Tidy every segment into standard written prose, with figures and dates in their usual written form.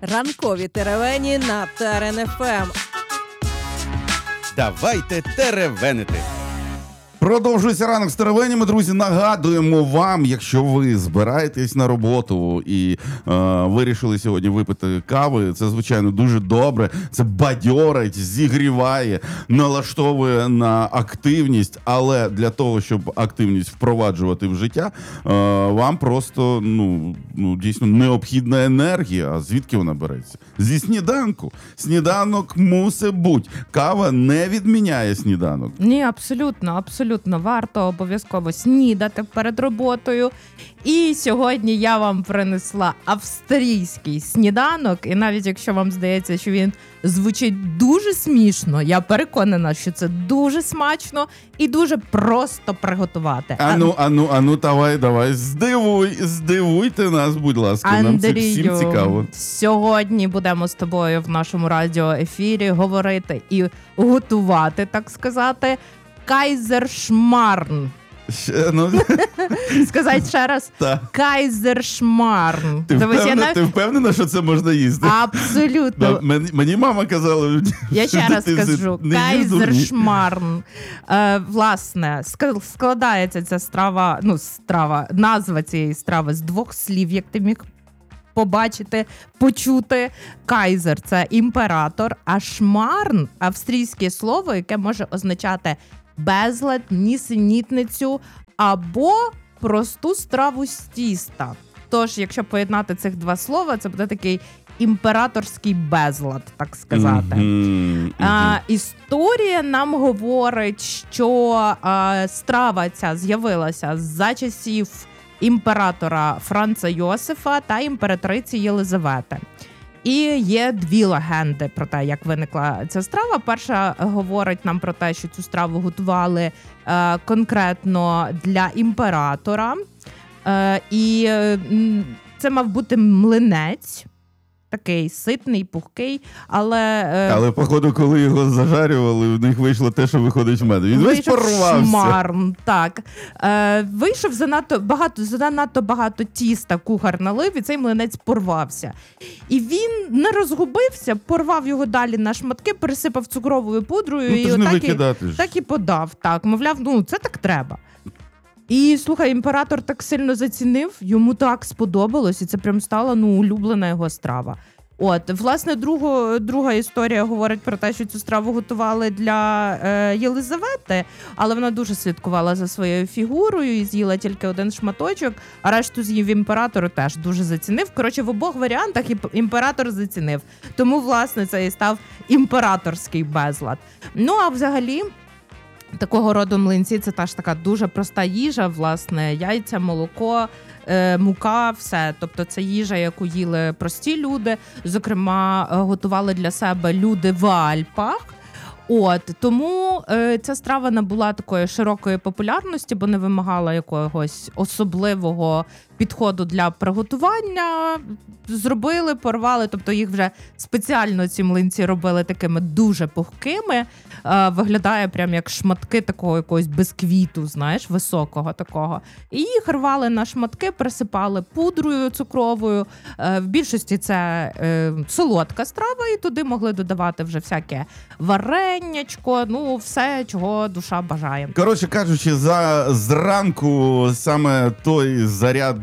Ранкові теревені на ТРН-ФМ. Давайте теревенити. Продовжується ранок з теревенями, друзі. Нагадуємо вам, якщо ви збираєтесь на роботу і вирішили сьогодні випити кави, це, звичайно, дуже добре. Це бадьорить, зігріває, налаштовує на активність. Але для того, щоб активність впроваджувати в життя, вам просто, дійсно, необхідна енергія. А звідки вона береться? Зі сніданку. Сніданок мусить бути. Кава не відміняє сніданок. Ні, абсолютно. Варто обов'язково снідати перед роботою. І сьогодні я вам принесла австрійський сніданок. І навіть якщо вам здається, що він звучить дуже смішно, я переконана, що це дуже смачно і дуже просто приготувати. Ану, давай, здивуйте нас, будь ласка. Андрію, нам це всім цікаво. Сьогодні будемо з тобою в нашому радіоефірі говорити і готувати, так сказати, Кайзершмарн. Сказати ще раз? Кайзершмарн. Ти впевнена, що це можна їсти? Абсолютно. Мені мама казала, я ще раз кажу. Кайзершмарн. Власне, складається ця назва цієї страви з двох слів, як ти міг побачити, почути. Кайзер – це імператор, а шмарн – австрійське слово, яке може означати безлад, нісенітницю або просту страву з тіста. Тож, якщо поєднати цих два слова, це буде такий імператорський безлад, так сказати. Історія нам говорить, що страва ця з'явилася за часів імператора Франца Йосифа та імператриці Єлизавети. І є дві легенди про те, як виникла ця страва. Перша говорить нам про те, що цю страву готували конкретно для імператора. І це мав бути млинець, такий ситний, пухкий, але походу, коли його зажарювали, в них вийшло те, що виходить в мене. Він весь порвався. Шмарн, так. Вийшов занадто багато тіста кухар налив, і цей млинець порвався. І він не розгубився, порвав його далі на шматки, пересипав цукровою пудрою і так і подав. Так, мовляв, це так треба. І, слухай, імператор так сильно зацінив, йому так сподобалось, і це прям стала, улюблена його страва. Власне, друга історія говорить про те, що цю страву готували для Єлизавети, але вона дуже слідкувала за своєю фігурою і з'їла тільки один шматочок, а решту з'їв імператору теж дуже зацінив. Коротше, в обох варіантах імператор зацінив. Тому, власне, це і став імператорський безлад. А взагалі, такого роду млинці – це теж така дуже проста їжа, власне, яйця, молоко, мука, все. Тобто це їжа, яку їли прості люди, зокрема, готували для себе люди в Альпах. Тому ця страва набула такої широкої популярності, бо не вимагала якогось особливого підходу для приготування. Зробили, порвали, тобто їх вже спеціально ці млинці робили такими дуже пухкими. Виглядає прям як шматки такого якогось бисквіту, знаєш, високого такого. І їх рвали на шматки, присипали пудрою цукровою. В більшості це солодка страва, і туди могли додавати вже всяке варенячко, все, чого душа бажає. Коротше кажучи, зранку саме той заряд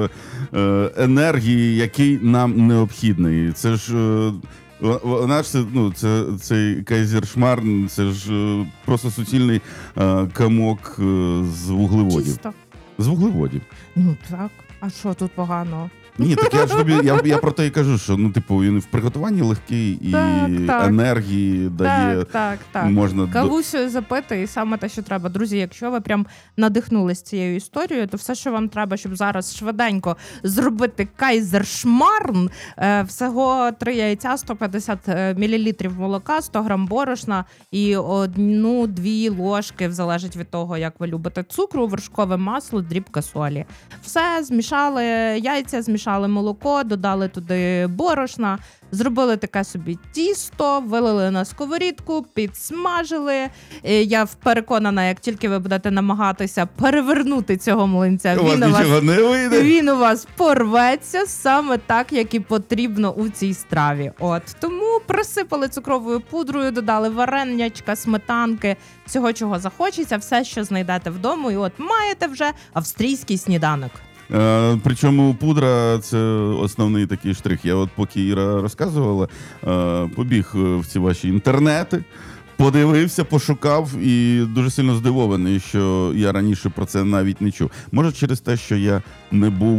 енергії, який нам необхідний. Це ж вона ж цей Кайзершмарн, це ж просто суцільний комок з вуглеводів. Чисто. З вуглеводів. Так. А що тут поганого? Ні, так я про те і кажу, що він в приготуванні легкий і енергії дає. Так. Можна Кавусю запити, і саме те, що треба. Друзі, якщо ви прям надихнулись цією історією, то все, що вам треба, щоб зараз швиденько зробити Кайзершмарн, всього 3 яйця, 150 мл молока, 100 грам борошна і 1-2 ложки, залежить від того, як ви любите, цукру, вершкове масло, дрібка солі. Все, змішали яйця, змішали перемішали молоко, додали туди борошна, зробили таке собі тісто, вилили на сковорідку, підсмажили. Я переконана, як тільки ви будете намагатися перевернути цього млинця, У вас нічого не вийде. він у вас порветься саме так, як і потрібно у цій страві. От тому присипали цукровою пудрою, додали варенячка, сметанки, всього, чого захочеться, все, що знайдете вдома, і от маєте вже австрійський сніданок. Причому пудра – це основний такий штрих. Я от поки Іра розказувала, побіг в ці ваші інтернети, подивився, пошукав і дуже сильно здивований, що я раніше про це навіть не чув. Може через те, що я не був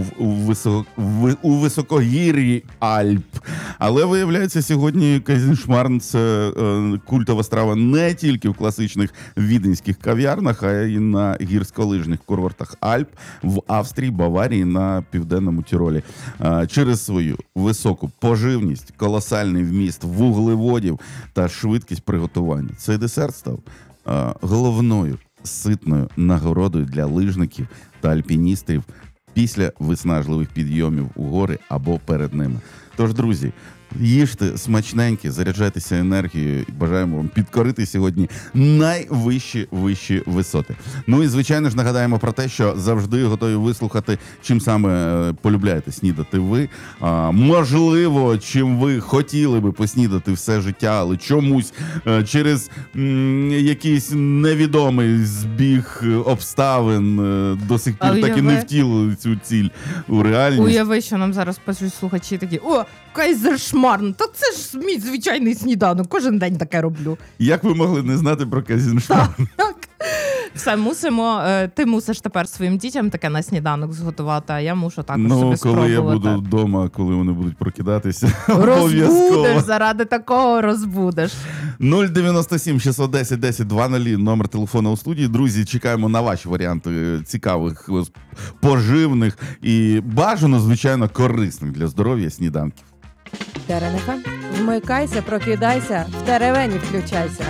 у високогір'ї Альп. Але виявляється, сьогодні Кайзеншмарн – це культова страва не тільки в класичних віденських кав'ярнах, а й на гірськолижних курортах Альп в Австрії, Баварії, на Південному Тіролі. Через свою високу поживність, колосальний вміст вуглеводів та швидкість приготування. Цей десерт став головною ситною нагородою для лижників та альпіністів після виснажливих підйомів у гори або перед ними. Тож, друзі, їжте смачненькі, заряджайтеся енергією і бажаємо вам підкорити сьогодні вищі висоти. Ну і, звичайно ж, нагадаємо про те, що завжди готові вислухати, чим саме полюбляєте снідати ви. Можливо, чим ви хотіли би поснідати все життя, але чомусь через якийсь невідомий збіг обставин до сих пір так і не втілили цю ціль у реальність. Уяви, що нам зараз пишуть слухачі такі: о, Кайзершмарн, та це ж мій звичайний сніданок, кожен день таке роблю. Як ви могли не знати про Кайзеншмарн? Так. Все, мусимо, ти мусиш тепер своїм дітям таке на сніданок зготувати, а я мушу також собі спробувати. Коли я буду вдома, коли вони будуть прокидатися, обов'язково. Розбудеш, заради такого розбудеш. 097 610 1020, номер телефону у студії. Друзі, чекаємо на ваші варіанти цікавих, поживних і бажано, звичайно, корисних для здоров'я сніданків. Терен ФМ. Вмикайся, прокидайся, в теревені включайся.